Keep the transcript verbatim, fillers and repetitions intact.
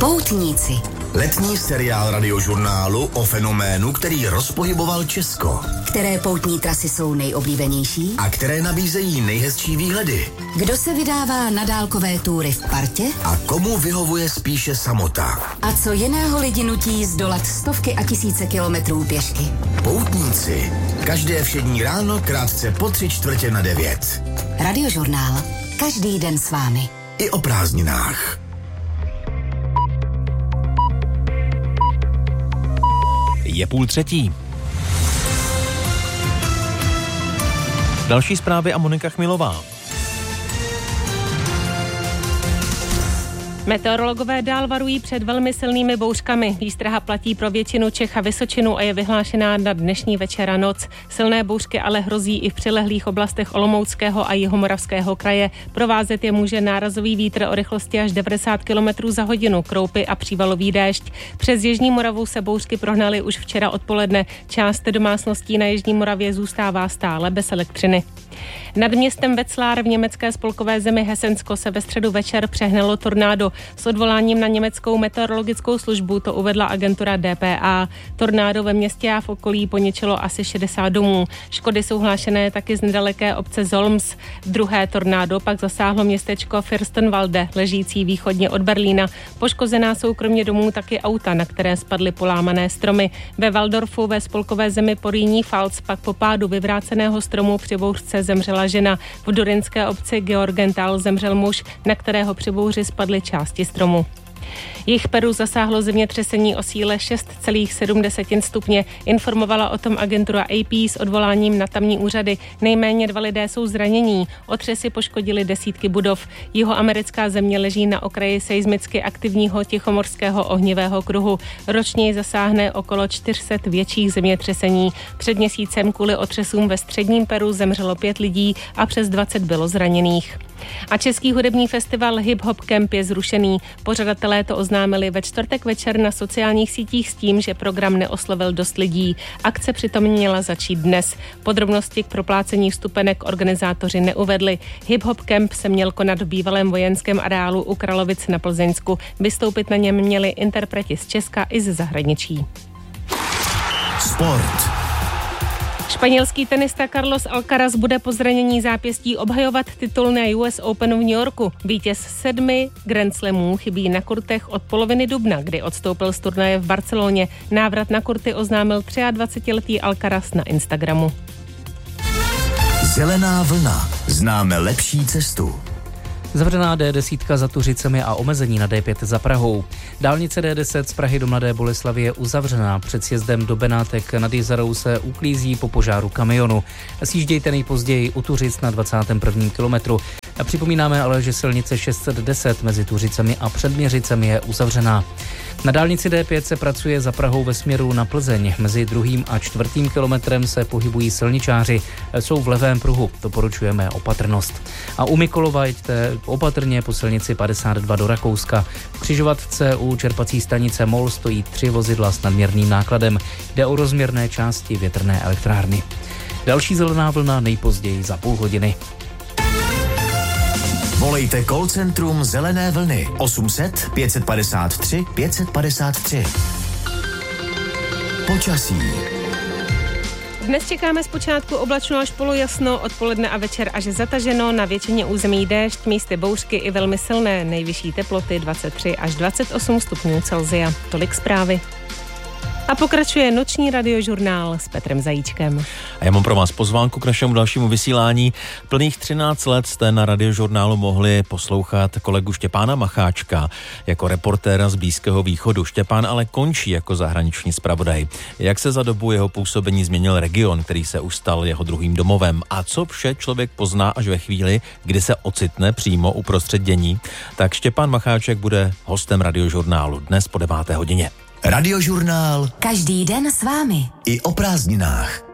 Poutníci. Letní seriál Radiožurnálu o fenoménu, který rozpohyboval Česko. Které poutní trasy jsou nejoblíbenější? A které nabízejí nejhezčí výhledy? Kdo se vydává na dálkové túry v partě? A komu vyhovuje spíše samota? A co jiného lidi nutí zdolat stovky a tisíce kilometrů pěšky? Poutníci. Každé všední ráno krátce po tři čtvrtě na devět. Radiožurnál. Každý den s vámi. I o prázdninách. Je půl třetí. Další zprávy a Monika Chmilová. Meteorologové dál varují před velmi silnými bouřkami. Výstraha platí pro většinu Čech a Vysočinu a je vyhlášená na dnešní večer a noc. Silné bouřky ale hrozí i v přilehlých oblastech Olomouckého a Jihomoravského kraje. Provázet je může nárazový vítr o rychlosti až devadesát kilometrů za hodinu, kroupy a přívalový déšť. Přes Jižní Moravu se bouřky prohnaly už včera odpoledne. Část domácností na Jižní Moravě zůstává stále bez elektřiny. Nad městem Wetzlar v německé spolkové zemi Hesensko se ve středu večer přehnalo tornádo. S odvoláním na německou meteorologickou službu to uvedla agentura D P A. Tornádo ve městě a v okolí poničilo asi šedesát domů. Škody jsou hlášené taky z nedaleké obce Zolms. Druhé tornádo pak zasáhlo městečko Fürstenwalde, ležící východně od Berlína. Poškozená jsou kromě domů taky auta, na které spadly polámané stromy. Ve Waldorfu ve spolkové zemi Porýní Pfalz pak po pádu vyvráceného stromu při bouřce zemřela žena. V durinské obci Georgenthal zemřel muž, na kterého při bouři spadly části stromu. Jich Peru zasáhlo zemětřesení o síle šest celá sedm stupně. Informovala o tom agentura A P s odvoláním na tamní úřady. Nejméně dva lidé jsou zranění. Otřesy poškodily desítky budov. Jihoamerická země leží na okraji seismicky aktivního tichomorského ohnivého kruhu. Ročně zasáhne okolo čtyři sta větších zemětřesení. Před měsícem kvůli otřesům ve středním Peru zemřelo pět lidí a přes dvacet bylo zraněných. A český hudební festival Hip Hop Camp je zrušený. Pořadatelé to oznámili ve čtvrtek večer na sociálních sítích s tím, že program neoslovil dost lidí. Akce přitom měla začít dnes. Podrobnosti k proplácení vstupenek organizátoři neuvedli. Hip Hop Camp se měl konat v bývalém vojenském areálu u Kralovic na Plzeňsku. Vystoupit na něm měli interpreti z Česka i ze zahraničí. Sport. Španělský tenista Carlos Alcaraz bude po zranění zápěstí obhajovat titul na U S Open v New Yorku. Vítěz sedmi Grand Slamů chybí na kurtech od poloviny dubna, kdy odstoupil z turnaje v Barceloně. Návrat na kurty oznámil dvacetiletý Alcaraz na Instagramu. Zelená vlna. Známe lepší cestu. Zavřená D deset za Tuřicemi a omezení na D pět za Prahou. Dálnice D deset z Prahy do Mladé Boleslavi je uzavřená. Před sjezdem do Benátek nad Jizerou se uklízí po požáru kamionu. Sjíždějte nejpozději u Tuřic na dvacátém prvním kilometru. A připomínáme ale, že silnice šest set deset mezi Tuřicemi a Předměřicemi je uzavřená. Na dálnici D pět se pracuje za Prahou ve směru na Plzeň. Mezi druhým a čtvrtým kilometrem se pohybují silničáři. Jsou v levém pruhu. Doporučujeme opatrnost. A u Mikolova jeďte opatrně po silnici padesát dva do Rakouska. V křižovatce u čerpací stanice Mol stojí tři vozidla s nadměrným nákladem. Jde o rozměrné části větrné elektrárny. Další zelená vlna nejpozději za půl hodiny. Volejte call centrum Zelené vlny osm set pět padesát tři pět padesát tři. Počasí. Dnes čekáme zpočátku oblačno až polojasno, odpoledne a večer až zataženo, na většině území déšť, místy bouřky i velmi silné, nejvyšší teploty dvacet tři až dvacet osm stupňů Celsia. Tolik zprávy. A pokračuje noční radiožurnál s Petrem Zajíčkem. A já mám pro vás pozvánku k našemu dalšímu vysílání. Plných třináct let jste na radiožurnálu mohli poslouchat kolegu Štěpána Macháčka jako reportéra z Blízkého východu. Štěpán ale končí jako zahraniční zpravodaj. Jak se za dobu jeho působení změnil region, který se už stal jeho druhým domovem? A co vše člověk pozná až ve chvíli, kdy se ocitne přímo uprostřed dění? Tak Štěpán Macháček bude hostem radiožurnálu dnes po deváté hodině. Radiožurnál. Každý den s vámi. I o prázdninách.